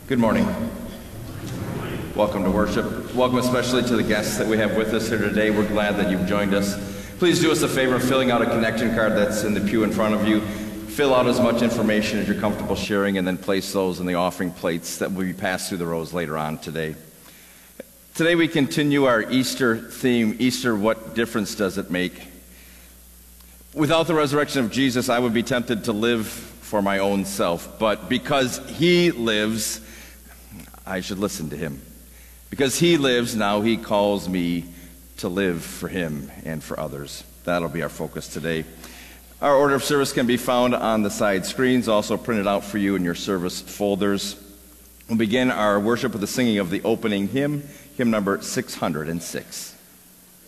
Good morning. Welcome to worship. Welcome especially to the guests that we have with us here today. We're glad that you've joined us. Please do us a favor of filling out a connection card that's in the pew in front of you. Fill out as much information as you're comfortable sharing, and then place those in the offering plates that will be passed through the rows later on today. Today we continue our Easter theme, Easter, what difference does it make? Without the resurrection of Jesus, I would be tempted to live for my own self, but because he lives, I should listen to him. Because he lives, now he calls me to live for him and for others. That'll be our focus today. Our order of service can be found on the side screens, also printed out for you in your service folders. We'll begin our worship with the singing of the opening hymn, hymn number 606.